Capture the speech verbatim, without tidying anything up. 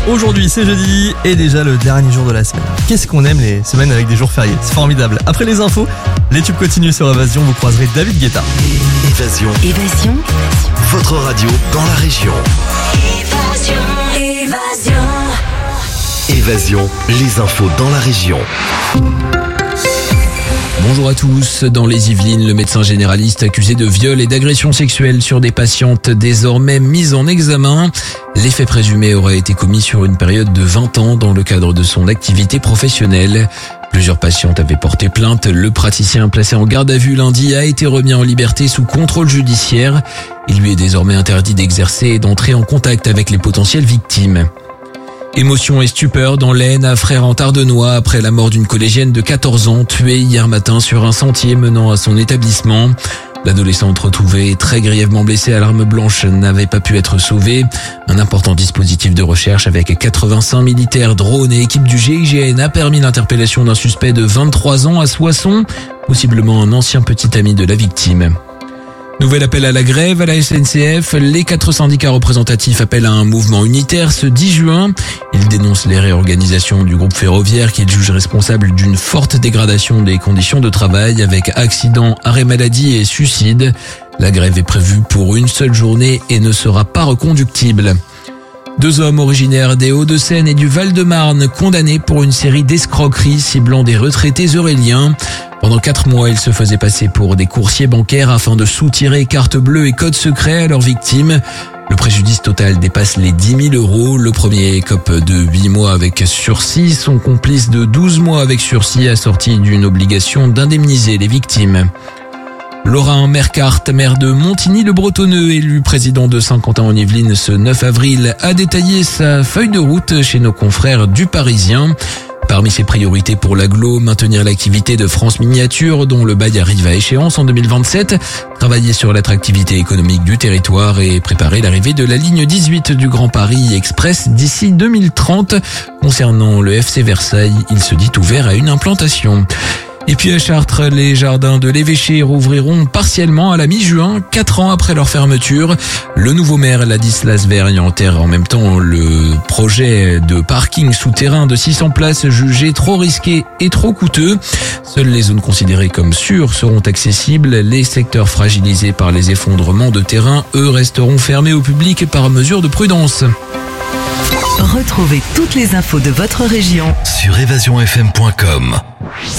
Aujourd'hui c'est jeudi et déjà le dernier jour de la semaine. Qu'est-ce qu'on aime les semaines avec des jours fériés, c'est formidable. Après les infos, les tubes continuent sur Évasion, vous croiserez David Guetta. Évasion. Évasion. Votre radio dans la région. Évasion. Évasion. Évasion, les infos dans la région. Bonjour à tous. Dans les Yvelines, le médecin généraliste accusé de viol et d'agression sexuelle sur des patientes désormais mises en examen. Les faits présumés auraient été commis sur une période de vingt ans dans le cadre de son activité professionnelle. Plusieurs patientes avaient porté plainte. Le praticien placé en garde à vue lundi a été remis en liberté sous contrôle judiciaire. Il lui est désormais interdit d'exercer et d'entrer en contact avec les potentielles victimes. Émotion et stupeur dans l'Aisne à Frères-en-Tardenois après la mort d'une collégienne de quatorze ans tuée hier matin sur un sentier menant à son établissement. L'adolescente retrouvée très grièvement blessée à l'arme blanche n'avait pas pu être sauvée. Un important dispositif de recherche avec quatre-vingt-cinq militaires, drones et équipes du G I G N a permis l'interpellation d'un suspect de vingt-trois ans à Soissons, possiblement un ancien petit ami de la victime. Nouvel appel à la grève à la S N C F. Les quatre syndicats représentatifs appellent à un mouvement unitaire ce dix juin. Ils dénoncent les réorganisations du groupe ferroviaire qu'ils jugent responsable d'une forte dégradation des conditions de travail avec accidents, arrêt maladie et suicides. La grève est prévue pour une seule journée et ne sera pas reconductible. Deux hommes originaires des Hauts-de-Seine et du Val-de-Marne condamnés pour une série d'escroqueries ciblant des retraités euréliens. Pendant quatre mois, ils se faisaient passer pour des coursiers bancaires afin de soutirer cartes bleues et codes secrets à leurs victimes. Le préjudice total dépasse les dix mille euros. Le premier écope de huit mois avec sursis. Son complice de douze mois avec sursis assorti d'une obligation d'indemniser les victimes. Laurent Mercart, maire de Montigny-le-Bretonneux, élu président de Saint-Quentin-en-Yvelines ce neuf avril, a détaillé sa feuille de route chez nos confrères du Parisien. Parmi ses priorités pour l'agglo, maintenir l'activité de France Miniature, dont le bail arrive à échéance en deux mille vingt-sept, travailler sur l'attractivité économique du territoire et préparer l'arrivée de la ligne dix-huit du Grand Paris Express d'ici deux mille trente. Concernant le F C Versailles, il se dit ouvert à une implantation. Et puis à Chartres, les jardins de l'Évêché rouvriront partiellement à la mi-juin, quatre ans après leur fermeture. Le nouveau maire Ladislas Vergne enterre en même temps le projet de parking souterrain de six cents places jugé trop risqué et trop coûteux. Seules les zones considérées comme sûres seront accessibles. Les secteurs fragilisés par les effondrements de terrain, eux, resteront fermés au public par mesure de prudence. Retrouvez toutes les infos de votre région sur évasion f m point com.